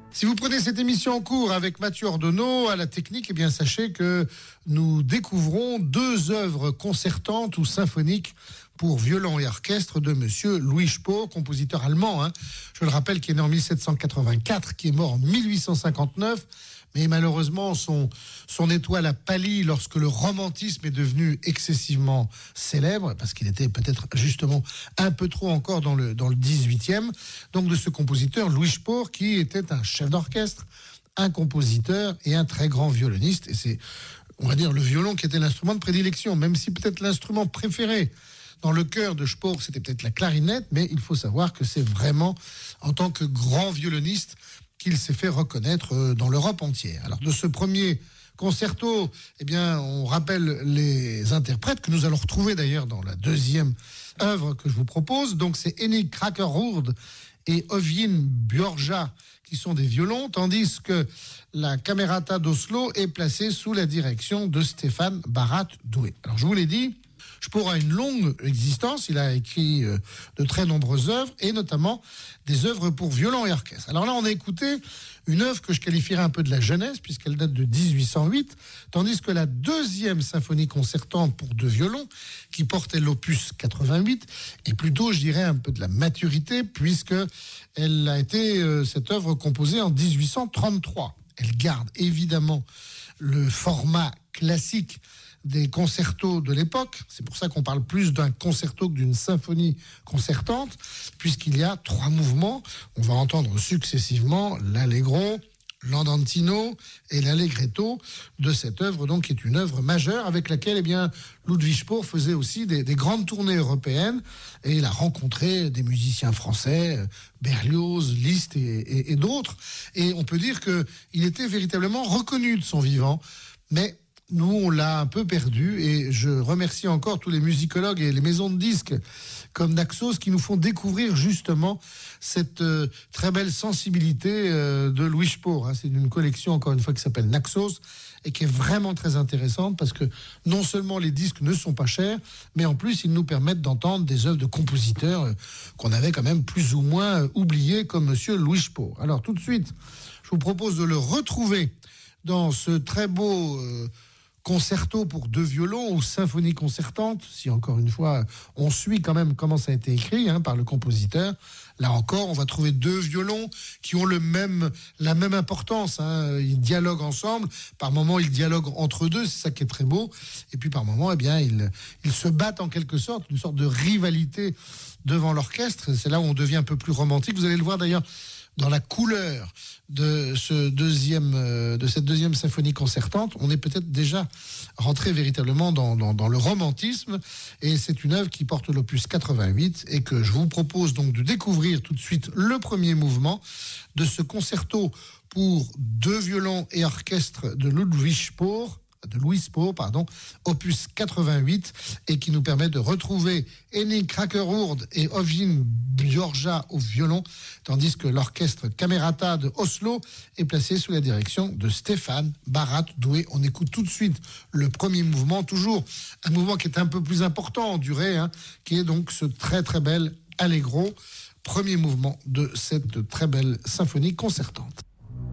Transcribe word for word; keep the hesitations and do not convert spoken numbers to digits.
Si vous prenez cette émission en cours avec Mathieu Ordonneau à la technique, eh bien sachez que nous découvrons deux œuvres concertantes ou symphoniques pour violon et orchestre de Monsieur Louis Spohr, compositeur allemand, hein, je le rappelle, qui est né en mille sept cent quatre-vingt-quatre, qui est mort en mille huit cent cinquante-neuf, mais malheureusement son, son étoile a pâli lorsque le romantisme est devenu excessivement célèbre, parce qu'il était peut-être justement un peu trop encore dans le, dans le dix-huitième, donc de ce compositeur Louis Spohr, qui était un chef d'orchestre, un compositeur et un très grand violoniste, et c'est, on va dire, le violon qui était l'instrument de prédilection, même si peut-être l'instrument préféré dans le cœur de Spohr, c'était peut-être la clarinette, mais il faut savoir que c'est vraiment en tant que grand violoniste qu'il s'est fait reconnaître dans l'Europe entière. Alors de ce premier concerto, eh bien, on rappelle les interprètes que nous allons retrouver d'ailleurs dans la deuxième œuvre que je vous propose. Donc c'est Henning Krakaroord et Øyvind Bjørja qui sont des violons, tandis que la Camerata d'Oslo est placée sous la direction de Stéphane Barrat-Douay. Alors je vous l'ai dit, Spohr a une longue existence, il a écrit euh, de très nombreuses œuvres, et notamment des œuvres pour violon et orchestre. Alors là, on a écouté une œuvre que je qualifierais un peu de la jeunesse, puisqu'elle date de dix-huit cent huit, tandis que la deuxième symphonie concertante pour deux violons, qui portait l'opus quatre-vingt-huit, est plutôt, je dirais, un peu de la maturité, puisqu'elle a été, euh, cette œuvre, composée en dix-huit cent trente-trois. Elle garde évidemment le format classique des concertos de l'époque. C'est pour ça qu'on parle plus d'un concerto que d'une symphonie concertante, puisqu'il y a trois mouvements. On va entendre successivement l'allegro, l'andantino et l'allegretto de cette œuvre, donc, qui est une œuvre majeure avec laquelle, eh bien, Ludwig Spohr faisait aussi des, des grandes tournées européennes, et il a rencontré des musiciens français, Berlioz, Liszt et, et, et d'autres. Et on peut dire qu'il était véritablement reconnu de son vivant, mais nous, on l'a un peu perdu, et je remercie encore tous les musicologues et les maisons de disques comme Naxos qui nous font découvrir justement cette euh, très belle sensibilité euh, de Louis Spohr. Hein. C'est une collection, encore une fois, qui s'appelle Naxos et qui est vraiment très intéressante parce que non seulement les disques ne sont pas chers, mais en plus, ils nous permettent d'entendre des œuvres de compositeurs euh, qu'on avait quand même plus ou moins euh, oubliés, comme Monsieur Louis Spohr. Alors, tout de suite, je vous propose de le retrouver dans ce très beau Euh, concerto pour deux violons ou symphonie concertante, si encore une fois on suit quand même comment ça a été écrit hein, par le compositeur. Là encore, on va trouver deux violons qui ont le même, la même importance. Hein. Ils dialoguent ensemble. Par moments, ils dialoguent entre deux. C'est ça qui est très beau. Et puis par moments, eh bien, ils, ils se battent en quelque sorte, une sorte de rivalité devant l'orchestre. C'est là où on devient un peu plus romantique. Vous allez le voir d'ailleurs dans la couleur de, ce deuxième, euh, de cette deuxième symphonie concertante. On est peut-être déjà rentré véritablement dans, dans, dans le romantisme, et c'est une œuvre qui porte l'opus quatre-vingt-huit, et que je vous propose donc de découvrir tout de suite le premier mouvement de ce concerto pour deux violons et orchestre de Ludwig Spohr, de Louis Spohr, pardon, opus quatre-vingt-huit, et qui nous permet de retrouver Henning Krakaroord et Øyvind Bjørja au violon, tandis que l'orchestre Camerata de Oslo est placé sous la direction de Stéphane Barrat-Douay. On écoute tout de suite le premier mouvement, toujours un mouvement qui est un peu plus important en durée, hein, qui est donc ce très très bel allegro, premier mouvement de cette très belle symphonie concertante.